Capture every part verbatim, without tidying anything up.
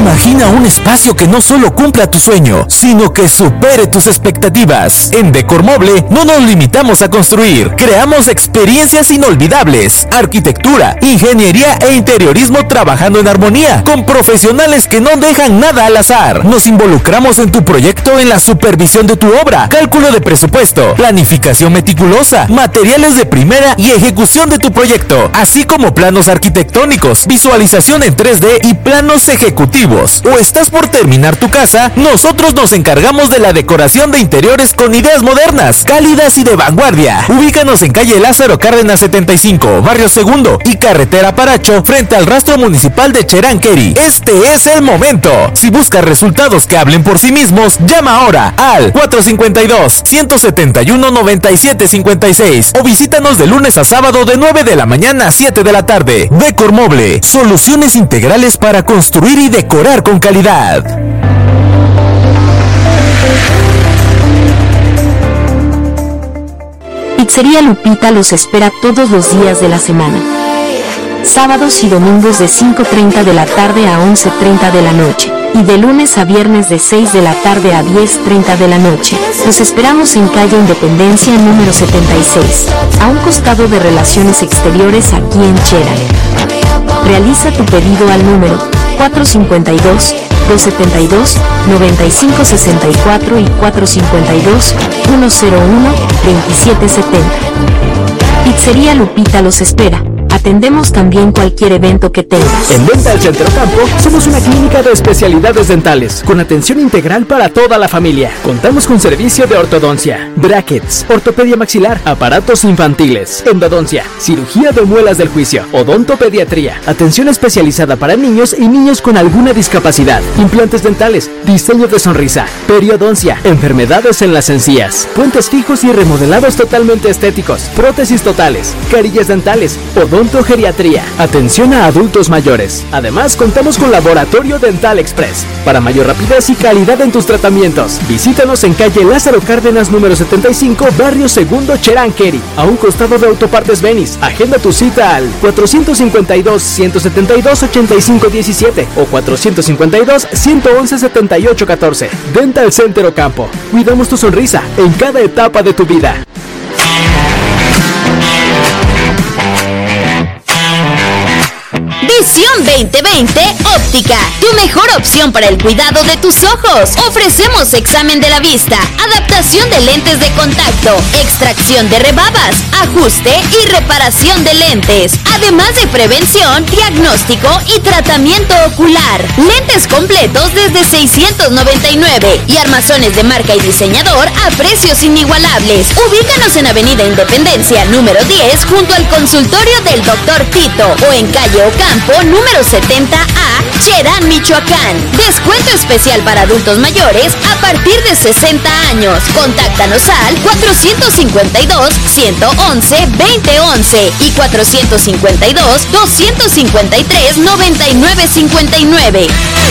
Imagina un espacio que no solo cumpla tu sueño, sino que supere tus expectativas. En Decormoble no nos limitamos a construir, creamos experiencias inolvidables, arquitectura, ingeniería e interiorismo trabajando en armonía, con profesionales que no dejan nada al azar. Nos involucramos en tu proyecto en la supervisión de tu obra, cálculo de presupuesto, planificación meticulosa, materiales de primera y ejecución de tu proyecto, así como planos arquitectónicos, visualización en tres D y planos ejecutivos. ¿O estás por terminar tu casa? Nosotros nos encargamos de la decoración de interiores con ideas modernas, cálidas y de vanguardia. Ubícanos en calle Lázaro Cárdenas setenta y cinco, Barrio Segundo y Carretera Paracho, frente al rastro municipal de Cheranqueri. Este es el momento. Si buscas resultados que hablen por sí mismos, llama ahora al cuatro cinco dos, uno siete uno, nueve siete cinco seis o visítanos de lunes a sábado de nueve de la mañana a siete de la tarde. Decormoble, soluciones integrales para construir y decorar con calidad. Pizzería Lupita los espera todos los días de la semana. Sábados y domingos de cinco treinta de la tarde a once treinta de la noche. Y de lunes a viernes de seis de la tarde a diez treinta de la noche. Los esperamos en calle Independencia número setenta y seis, a un costado de Relaciones Exteriores aquí en Chera. Realiza tu pedido al número cuatro cinco dos, dos siete dos, nueve cinco seis cuatro y cuatro cinco dos, uno cero uno, veintisiete setenta. Pizzería Lupita los espera. Atendemos también cualquier evento que tengas. En Dental Center Ocampo somos una clínica de especialidades dentales con atención integral para toda la familia. Contamos con servicio de ortodoncia, brackets, ortopedia maxilar, aparatos infantiles, endodoncia, cirugía de muelas del juicio, odontopediatría, atención especializada para niños y niños con alguna discapacidad, implantes dentales, diseño de sonrisa, periodoncia, enfermedades en las encías, puentes fijos y remodelados totalmente estéticos, prótesis totales, carillas dentales, odonto Odontogeriatría, atención a adultos mayores. Además, contamos con Laboratorio Dental Express para mayor rapidez y calidad en tus tratamientos. Visítanos en calle Lázaro Cárdenas número setenta y cinco, Barrio Segundo, Cheranqueri, a un costado de Autopartes Benis. Agenda tu cita al cuatro cinco dos, uno siete dos, ocho cinco uno siete o cuatro cinco dos, uno uno uno, siete ocho uno cuatro. Dental Center Ocampo. Cuidamos tu sonrisa en cada etapa de tu vida. Visión veinte veinte Óptica, tu mejor opción para el cuidado de tus ojos. Ofrecemos examen de la vista, adaptación de lentes de contacto, extracción de rebabas, ajuste y reparación de lentes, además de prevención, diagnóstico y tratamiento ocular. Lentes completos desde seiscientos noventa y nueve y armazones de marca y diseñador a precios inigualables. Ubícanos en Avenida Independencia número diez junto al consultorio del doctor Tito o en calle Ocampo número setenta A, Cherán, Michoacán. Descuento especial para adultos mayores a partir de sesenta años. Contáctanos al cuatro cinco dos, uno uno uno, dos cero uno uno y cuatro cinco dos, dos cinco tres, nueve nueve cinco nueve.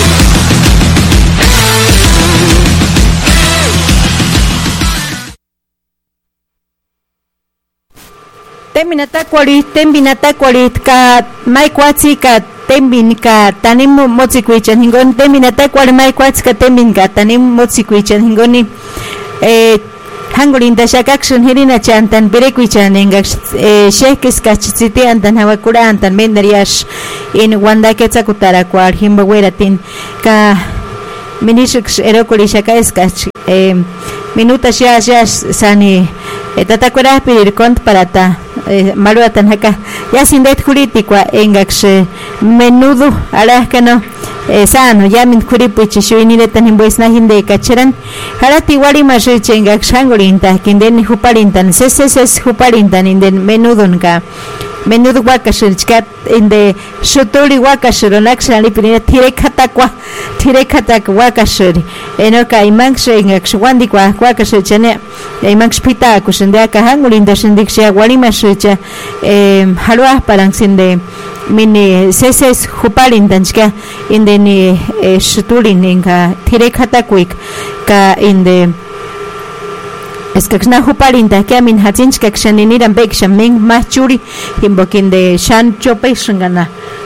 Teminata kwarit, teminata kwarit ka maikwatsi ka temin ka tanim motsikwichan hingon teminata kwar maikwatsi ka temin ka tanim motsikwichan hingoni eh hangolinda shakakshin hirina chantan birekwichan engak eh shekis kachiti antan hawakura antan mendariash in wanda ketzakutara kwar himbaweratin ka minishik erokoli shakaiskach eh minuta shas shas sani tatakwara pirir kont parata maluda tanjaka ya sin det jurídica engaksh menudo araskano sano ya min kuripichi shuini de tan imbuesna hinde kacheran harati wari mashi chengak shangorinta kinden huparintan seses huparintan inden menudon ka menudo wakashirchkat inde shuturi wakashironak shali pirina tire katakwa tire katak wakashiri enoka imangsh engak shwandi kwa wakashirchane imangsh pita kushinde ka hangorinda shindiksha wari mashicha eh halwa parangsinde mini seses huparintanchka inde ni shuturin inga tire katakwik ka inde eskakna huparinta que amin hatinchka kshaniniran beksha ming machuri himbokin de shan chope shingana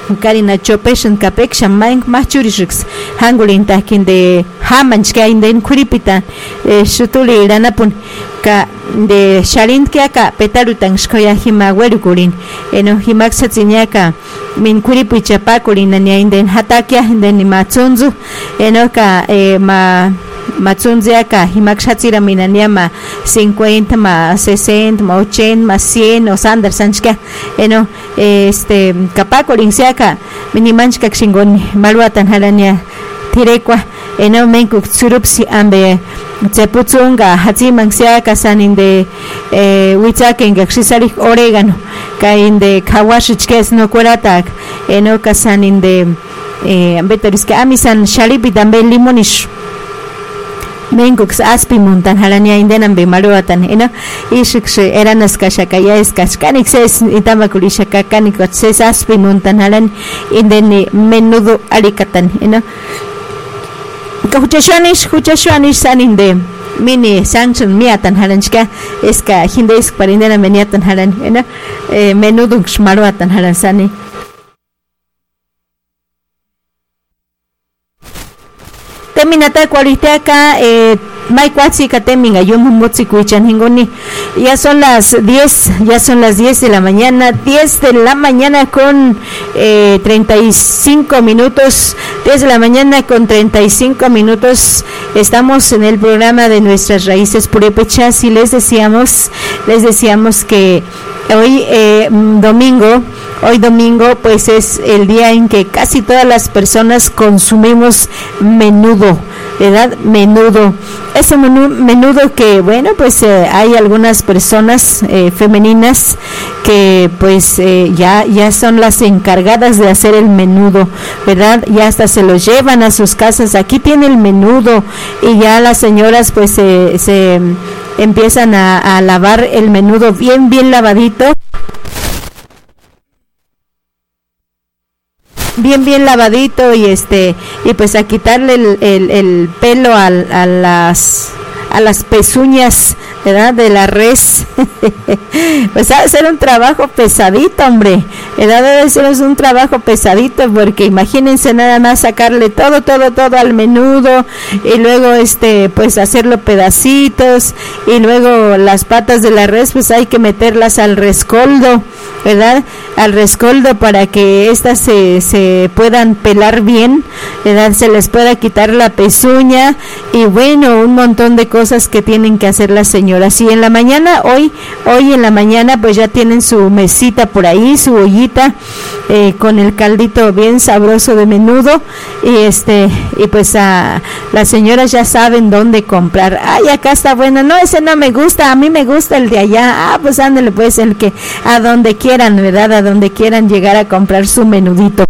karina chopeshan kapek shamain machurishix hangulin takin de hamanch ka inden kuripita shutuli ranapun ka de shalin que acá petarutan shkoya hima werukurin eno himak satsinyaka min kuripi chapakurin ania inden hatakia inden matsunzu eno ka eh, ma matsunzi acá himak shatsira minania ma cincuenta ma sesenta ma ochenta ma cien o sandar sanchka eno este kapakurin siaka minimanchka xingoni maluatan halania tirekwa eno menkuk tsurupsi ambe tseputsunga hatsiman siaka sanin de eh witsaken gaxisalik oregano kain de kawashichkes no kueratak eno kasanin de eh ambetariska amisan shalipi tambe limonish menkuk aspi montan halania indenan be maluatan eno ishikse eranas kashakaya eskaskanik ses itamakulisha kakanik ses aspi montan halan indeni menudo alikatan eno Kuchashanish, kuchashanish sanin de mini sanction miatan halanchka eska hindesk parindena meniatan halan ena menudo shmaruatan halan sani terminata cualiteaca eh Maikwatsi Kateminga Yomumotsi Kuichan Hingoni. Ya son las diez, ya son las diez de la mañana, diez de la mañana con eh, treinta y cinco minutos, diez de la mañana con treinta y cinco minutos. Estamos en el programa de Nuestras Raíces Purépechas y les decíamos, les decíamos que hoy eh, domingo, hoy domingo pues es el día en que casi todas las personas consumimos menudo, ¿verdad? Menudo. Es un menú, menudo que, bueno, pues eh, hay algunas personas eh, femeninas que pues eh, ya, ya son las encargadas de hacer el menudo, ¿verdad? Ya hasta se lo llevan a sus casas, aquí tiene el menudo, y ya las señoras pues eh, se empiezan a, a lavar el menudo bien, bien lavadito. bien bien lavadito y este y pues a quitarle el, el, el pelo a, a las a las pezuñas, ¿verdad? De la res. Pues ha de ser un trabajo pesadito, hombre, ¿verdad? Debe ser un trabajo pesadito, porque imagínense nada más sacarle todo, todo, todo al menudo, y luego este, pues hacerlo pedacitos, y luego las patas de la res, pues hay que meterlas al rescoldo, ¿verdad? Al rescoldo para que estas se, se puedan pelar bien, ¿verdad? Se les pueda quitar la pezuña, y bueno, un montón de cosas que tienen que hacer las señoras. Y en la mañana, hoy, hoy en la mañana, pues ya tienen su mesita por ahí, su ollita, eh, con el caldito bien sabroso de menudo, y este, y pues a, las señoras ya saben dónde comprar. Ay, acá está bueno, no, ese no me gusta, a mí me gusta el de allá. Ah, pues ándale, pues el que, a donde quieran, ¿verdad? A donde quieran llegar a comprar su menudito.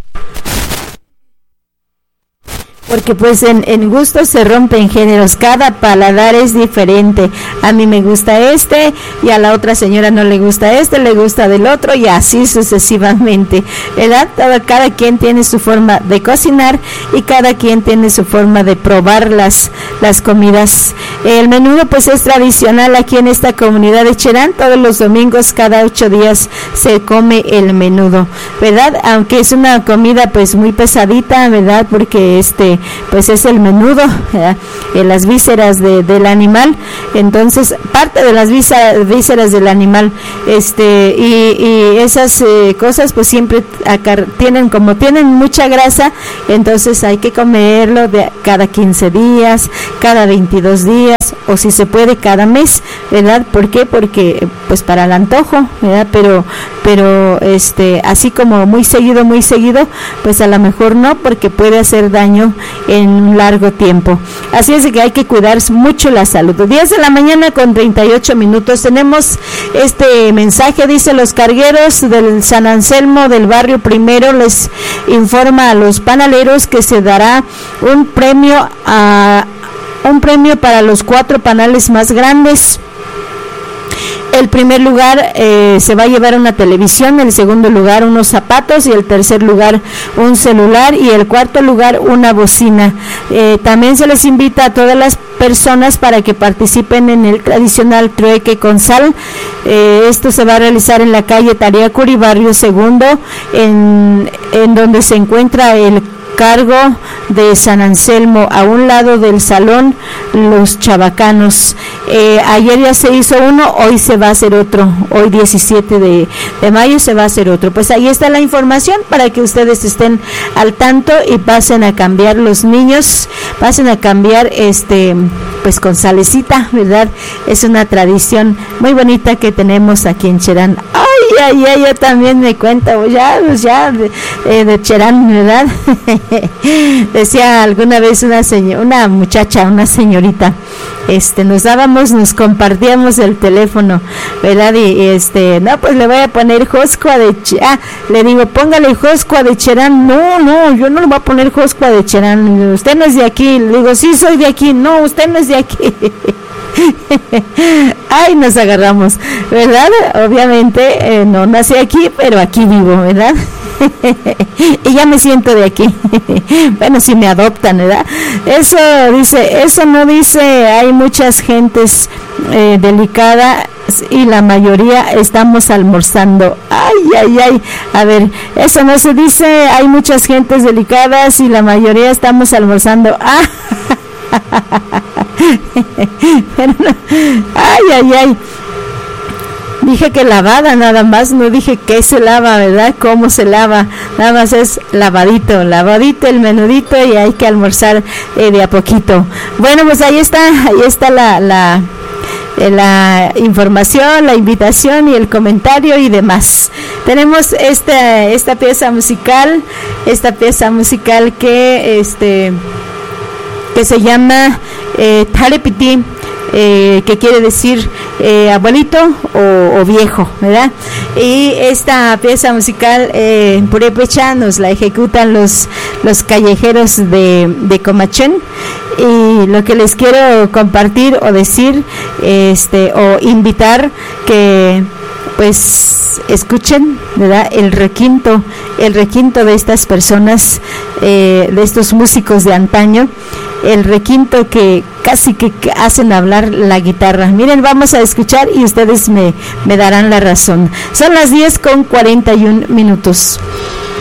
Porque pues en, en gustos se rompen géneros, cada paladar es diferente. A mí me gusta este, y a la otra señora no le gusta este, le gusta del otro, y así sucesivamente, ¿verdad? Cada, cada quien tiene su forma de cocinar, y cada quien tiene su forma de probar las, las comidas. El menudo pues es tradicional aquí en esta comunidad de Cherán. Todos los domingos, cada ocho días se come el menudo, ¿verdad? Aunque es una comida pues muy pesadita, ¿verdad? Porque este pues es el menudo, ¿verdad? En las vísceras de, del animal. Entonces parte de las vísceras del animal, este y, y esas eh, cosas pues siempre acar- tienen como tienen mucha grasa, entonces hay que comerlo de cada quince días, cada veintidós días, o si se puede cada mes, ¿verdad? ¿Por qué? Porque pues para el antojo, ¿verdad? Pero pero este así como muy seguido, muy seguido, pues a lo mejor no, porque puede hacer daño en un largo tiempo. Así es que hay que cuidar mucho la salud. diez de la mañana con treinta y ocho minutos. Tenemos este mensaje, dice: los cargueros del San Anselmo del barrio Primero les informa a los panaleros que se dará un premio a un premio para los cuatro panales más grandes. El primer lugar eh, se va a llevar una televisión, el segundo lugar unos zapatos y el tercer lugar un celular y el cuarto lugar una bocina. Eh, también se les invita a todas las personas para que participen en el tradicional trueque con sal. Eh, esto se va a realizar en la calle Tariacuri, barrio Segundo, en, en donde se encuentra el cargo de San Anselmo, a un lado del salón Los Chabacanos. Eh, ayer ya se hizo uno, hoy se va a hacer otro, hoy diecisiete de mayo se va a hacer otro. Pues ahí está la información para que ustedes estén al tanto y pasen a cambiar los niños, pasen a cambiar este pues con salecita, ¿verdad? Es una tradición muy bonita que tenemos aquí en Cherán. Ay, ay, ay, yo también me cuento, ya, ya, de, eh, de Cherán, ¿verdad? Decía alguna vez una señora, una muchacha, una señorita, este, nos dábamos, nos compartíamos el teléfono, ¿verdad? Y, y este, no, pues le voy a poner Joscua de Cherán, ah, le digo, póngale Joscua de Cherán, no, no, yo no le voy a poner Joscua de Cherán, usted no es de aquí, le digo, sí soy de aquí, no, usted no es de aquí. Ay, nos agarramos, ¿verdad? Obviamente eh, no nací aquí, pero aquí vivo, ¿verdad? Y ya me siento de aquí. Bueno, si me adoptan, ¿verdad? Eso dice, eso no dice, hay muchas gentes eh, delicadas y la mayoría estamos almorzando. Ay, ay, ay. A ver, eso no se dice, hay muchas gentes delicadas y la mayoría estamos almorzando. Ah. Pero no. Ay, ay, ay. Dije que lavada nada más, no dije que se lava, ¿verdad? ¿Cómo se lava? Nada más es lavadito, lavadito el menudito y hay que almorzar eh, de a poquito. Bueno, pues ahí está, ahí está la, la, eh, la información, la invitación y el comentario y demás. Tenemos esta, esta pieza musical, esta pieza musical que, este, que se llama eh, Talepiti. Eh, que quiere decir eh, abuelito o, o viejo, ¿verdad? Y esta pieza musical eh, en purépecha nos la ejecutan los los callejeros de, de Comachén. Y lo que les quiero compartir o decir este o invitar que pues escuchen, ¿verdad? El requinto, el requinto de estas personas, eh, de estos músicos de antaño, el requinto que casi que hacen hablar la guitarra. Miren, vamos a escuchar y ustedes me, me darán la razón. Son las diez con cuarenta y un minutos.